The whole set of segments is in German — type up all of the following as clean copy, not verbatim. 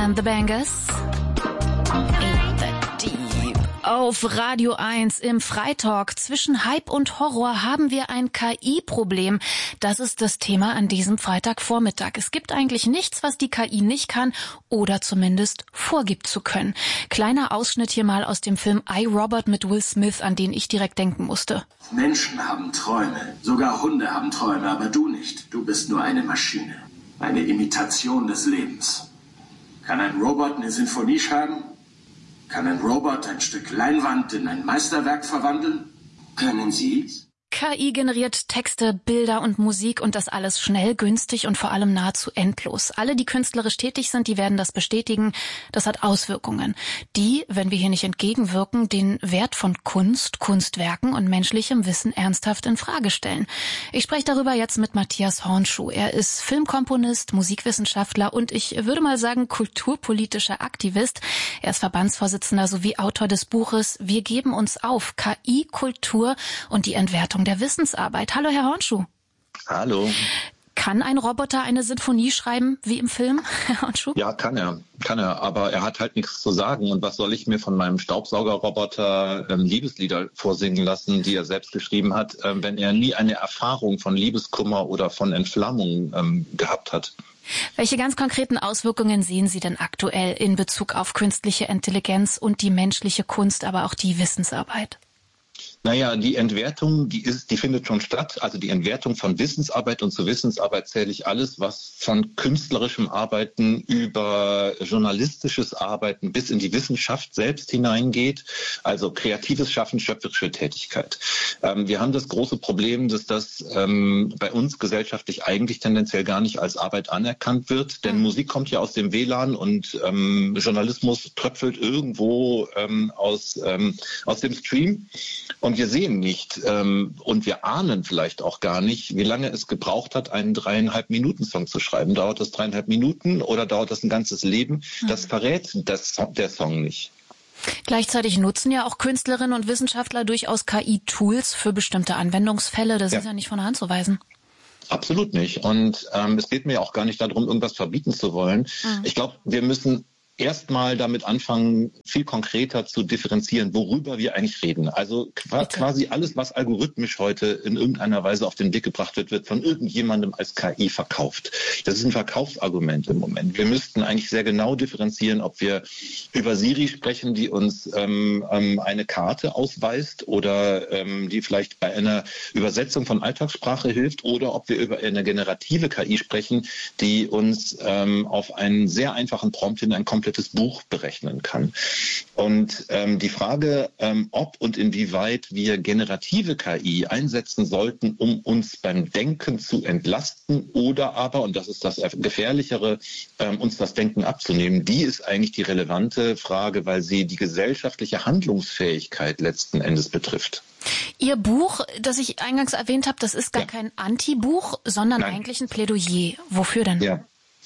and the Bangers. Ain't that deep. Auf Radio 1 im Freitalk zwischen Hype und Horror haben wir ein KI-Problem. Das ist das Thema an diesem Freitagvormittag. Es gibt eigentlich nichts, was die KI nicht kann oder zumindest vorgibt zu können. Kleiner Ausschnitt hier mal aus dem Film I, Robot mit Will Smith, an den ich direkt denken musste. Menschen haben Träume, sogar Hunde haben Träume, aber du nicht. Du bist nur eine Maschine, eine Imitation des Lebens. Kann ein Robot eine Sinfonie schreiben? Kann ein Robot ein Stück Leinwand in ein Meisterwerk verwandeln? Können Sie's? KI generiert Texte, Bilder und Musik und das alles schnell, günstig und vor allem nahezu endlos. Alle, die künstlerisch tätig sind, die werden das bestätigen. Das hat Auswirkungen, die, wenn wir hier nicht entgegenwirken, den Wert von Kunst, Kunstwerken und menschlichem Wissen ernsthaft in Frage stellen. Ich spreche darüber jetzt mit Matthias Hornschuh. Er ist Filmkomponist, Musikwissenschaftler und ich würde mal sagen kulturpolitischer Aktivist. Er ist Verbandsvorsitzender sowie Autor des Buches Wir geben uns auf, KI, Kultur und die Entwertung der Wissensarbeit. Hallo, Herr Hornschuh. Hallo. Kann ein Roboter eine Sinfonie schreiben, wie im Film, Herr Hornschuh? Ja, kann er, aber er hat halt nichts zu sagen. Und was soll ich mir von meinem Staubsaugerroboter Liebeslieder vorsingen lassen, die er selbst geschrieben hat, wenn er nie eine Erfahrung von Liebeskummer oder von Entflammung gehabt hat? Welche ganz konkreten Auswirkungen sehen Sie denn aktuell in Bezug auf künstliche Intelligenz und die menschliche Kunst, aber auch die Wissensarbeit? Naja, die Entwertung, die findet schon statt. Also die Entwertung von Wissensarbeit, und zu Wissensarbeit zähle ich alles, was von künstlerischem Arbeiten über journalistisches Arbeiten bis in die Wissenschaft selbst hineingeht. Also kreatives Schaffen, schöpferische Tätigkeit. Wir haben das große Problem, dass das bei uns gesellschaftlich eigentlich tendenziell gar nicht als Arbeit anerkannt wird. Denn Musik kommt ja aus dem WLAN und Journalismus tröpfelt irgendwo aus dem Stream. Und wir sehen nicht und wir ahnen vielleicht auch gar nicht, wie lange es gebraucht hat, einen 3,5-Minuten-Song zu schreiben. Dauert das 3,5 Minuten oder dauert das ein ganzes Leben? Das verrät der Song nicht. Gleichzeitig nutzen ja auch Künstlerinnen und Wissenschaftler durchaus KI-Tools für bestimmte Anwendungsfälle. Das ist ja nicht von der Hand zu weisen. Absolut nicht. Und es geht mir auch gar nicht darum, irgendwas verbieten zu wollen. Ich glaube, wir müssen erstmal damit anfangen, viel konkreter zu differenzieren, worüber wir eigentlich reden. Also quasi alles, was algorithmisch heute in irgendeiner Weise auf den Weg gebracht wird, wird von irgendjemandem als KI verkauft. Das ist ein Verkaufsargument im Moment. Wir müssten eigentlich sehr genau differenzieren, ob wir über Siri sprechen, die uns eine Karte ausweist oder die vielleicht bei einer Übersetzung von Alltagssprache hilft, oder ob wir über eine generative KI sprechen, die uns auf einen sehr einfachen Prompt hin ein komplettes Buch berechnen kann. Und die Frage, ob und inwieweit wir generative KI einsetzen sollten, um uns beim Denken zu entlasten oder aber, und das ist das Gefährlichere, uns das Denken abzunehmen, die ist eigentlich die relevante Frage, weil sie die gesellschaftliche Handlungsfähigkeit letzten Endes betrifft. Ihr Buch, das ich eingangs erwähnt habe, das ist gar kein Anti-Buch, sondern eigentlich ein Plädoyer. Wofür denn? Ja.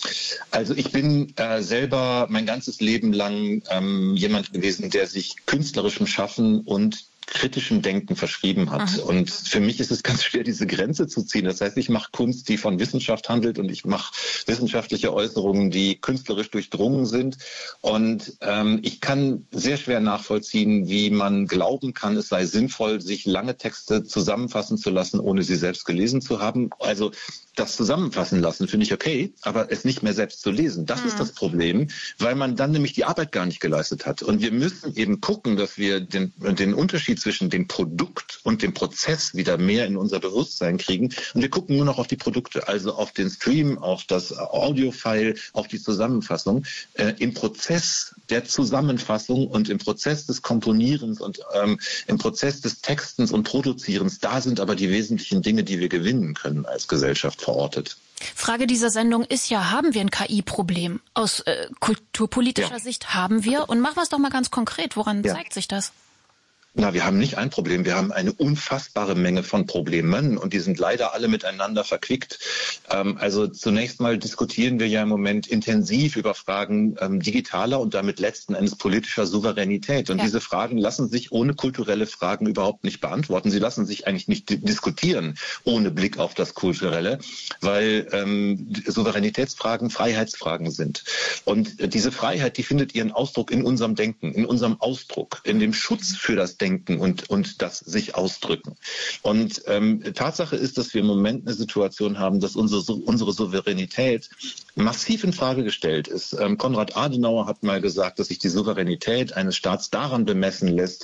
Also ich bin selber mein ganzes Leben lang jemand gewesen, der sich künstlerischem Schaffen und kritischem Denken verschrieben hat. Und für mich ist es ganz schwer, diese Grenze zu ziehen. Das heißt, ich mache Kunst, die von Wissenschaft handelt, und ich mache wissenschaftliche Äußerungen, die künstlerisch durchdrungen sind. Und ich kann sehr schwer nachvollziehen, wie man glauben kann, es sei sinnvoll, sich lange Texte zusammenfassen zu lassen, ohne sie selbst gelesen zu haben. Also das Zusammenfassen lassen finde ich okay, aber es nicht mehr selbst zu lesen, das ist das Problem, weil man dann nämlich die Arbeit gar nicht geleistet hat. Und wir müssen eben gucken, dass wir den Unterschied zwischen dem Produkt und dem Prozess wieder mehr in unser Bewusstsein kriegen. Und wir gucken nur noch auf die Produkte, also auf den Stream, auf das Audiofile, auf die Zusammenfassung. Im Prozess der Zusammenfassung und im Prozess des Komponierens und im Prozess des Textens und Produzierens, da sind aber die wesentlichen Dinge, die wir gewinnen können als Gesellschaft verortet. Frage dieser Sendung ist ja, haben wir ein KI-Problem? Aus kulturpolitischer Sicht haben wir. Und machen wir es doch mal ganz konkret. Woran zeigt sich das? Na, wir haben nicht ein Problem, wir haben eine unfassbare Menge von Problemen und die sind leider alle miteinander verquickt. Also zunächst mal diskutieren wir ja im Moment intensiv über Fragen digitaler und damit letzten Endes politischer Souveränität. Und diese Fragen lassen sich ohne kulturelle Fragen überhaupt nicht beantworten. Sie lassen sich eigentlich nicht diskutieren ohne Blick auf das Kulturelle, weil Souveränitätsfragen Freiheitsfragen sind. Und diese Freiheit, die findet ihren Ausdruck in unserem Denken, in unserem Ausdruck, in dem Schutz für das Denken und das sich ausdrücken. Und Tatsache ist, dass wir im Moment eine Situation haben, dass unsere Souveränität massiv in Frage gestellt ist. Konrad Adenauer hat mal gesagt, dass sich die Souveränität eines Staats daran bemessen lässt,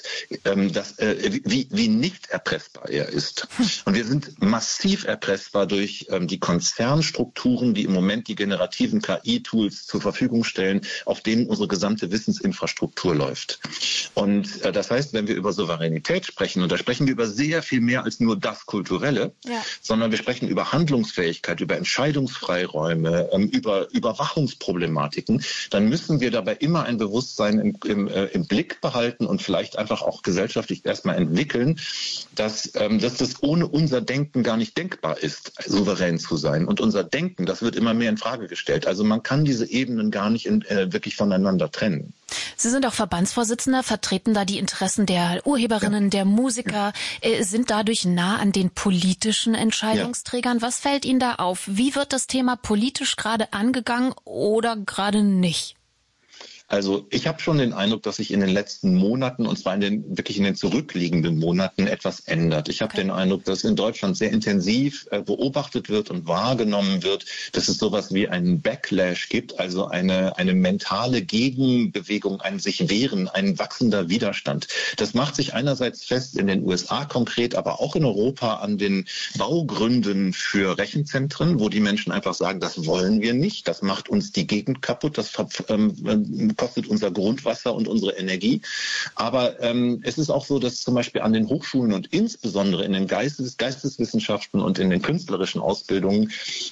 wie nicht erpressbar er ist. Und wir sind massiv erpressbar durch die Konzernstrukturen, die im Moment die generativen KI-Tools zur Verfügung stellen, auf denen unsere gesamte Wissensinfrastruktur läuft. Und das heißt, wenn wir über Souveränität sprechen, und da sprechen wir über sehr viel mehr als nur das Kulturelle, sondern wir sprechen über Handlungsfähigkeit, über Entscheidungsfreiräume, über Überwachungsproblematiken, dann müssen wir dabei immer ein Bewusstsein im Blick behalten und vielleicht einfach auch gesellschaftlich erstmal entwickeln, dass das ohne unser Denken gar nicht denkbar ist, souverän zu sein. Und unser Denken, das wird immer mehr in Frage gestellt. Also man kann diese Ebenen gar nicht wirklich voneinander trennen. Sie sind auch Verbandsvorsitzender, vertreten da die Interessen der Urheberinnen, der Musiker, sind dadurch nah an den politischen Entscheidungsträgern. Was fällt Ihnen da auf? Wie wird das Thema politisch gerade angegangen oder gerade nicht? Also ich habe schon den Eindruck, dass sich in den letzten Monaten, und zwar wirklich in den zurückliegenden Monaten, etwas ändert. Ich habe den Eindruck, dass in Deutschland sehr intensiv beobachtet wird und wahrgenommen wird, dass es sowas wie einen Backlash gibt, also eine mentale Gegenbewegung, ein sich wehren, ein wachsender Widerstand. Das macht sich einerseits fest in den USA konkret, aber auch in Europa an den Baugründen für Rechenzentren, wo die Menschen einfach sagen, das wollen wir nicht, das macht uns die Gegend kaputt, das kostet unser Grundwasser und unsere Energie. Aber es ist auch so, dass zum Beispiel an den Hochschulen und insbesondere in den Geisteswissenschaften und in den künstlerischen Ausbildungen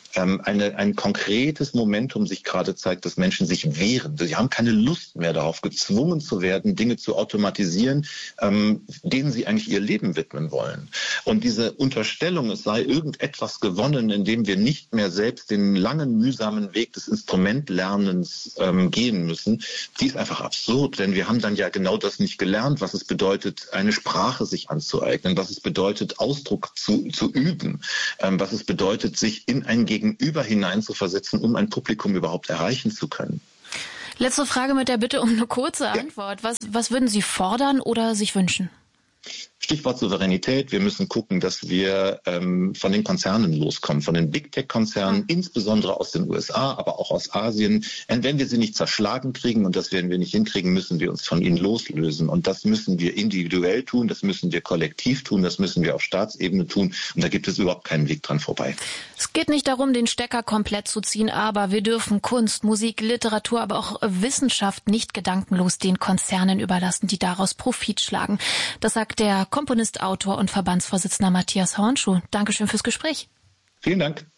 ein konkretes Momentum sich gerade zeigt, dass Menschen sich wehren. Sie haben keine Lust mehr darauf, gezwungen zu werden, Dinge zu automatisieren, denen sie eigentlich ihr Leben widmen wollen. Und diese Unterstellung, es sei irgendetwas gewonnen, indem wir nicht mehr selbst den langen, mühsamen Weg des Instrumentlernens gehen müssen, die ist einfach absurd, denn wir haben dann ja genau das nicht gelernt, was es bedeutet, eine Sprache sich anzueignen, was es bedeutet, Ausdruck zu üben, was es bedeutet, sich in ein Gegenüber hineinzuversetzen, um ein Publikum überhaupt erreichen zu können. Letzte Frage mit der Bitte um eine kurze Antwort. Was würden Sie fordern oder sich wünschen? Stichwort Souveränität. Wir müssen gucken, dass wir von den Konzernen loskommen, von den Big-Tech-Konzernen, insbesondere aus den USA, aber auch aus Asien. Und wenn wir sie nicht zerschlagen kriegen, und das werden wir nicht hinkriegen, müssen wir uns von ihnen loslösen. Und das müssen wir individuell tun, das müssen wir kollektiv tun, das müssen wir auf Staatsebene tun. Und da gibt es überhaupt keinen Weg dran vorbei. Es geht nicht darum, den Stecker komplett zu ziehen, aber wir dürfen Kunst, Musik, Literatur, aber auch Wissenschaft nicht gedankenlos den Konzernen überlassen, die daraus Profit schlagen. Das sagt der Komponist, Autor und Verbandsvorsitzender Matthias Hornschuh. Dankeschön fürs Gespräch. Vielen Dank.